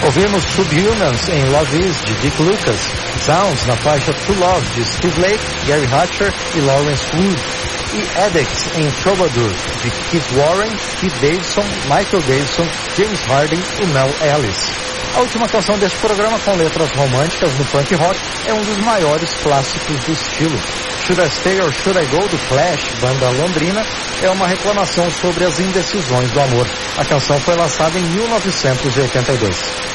Ouvimos Subhumans em Love Is, de Dick Lucas, Sounds na faixa To Love, de Steve Lake, Gary Hatcher e Lawrence Wood, e Addicts em Troubadour, de Keith Warren, Keith Davidson, Michael Davidson, James Harding e Mel Ellis. A última canção deste programa, com letras românticas no punk rock, é um dos maiores clássicos do estilo. Should I Stay or Should I Go, do Clash, banda londrina, é uma reclamação sobre as indecisões do amor. A canção foi lançada em 1982.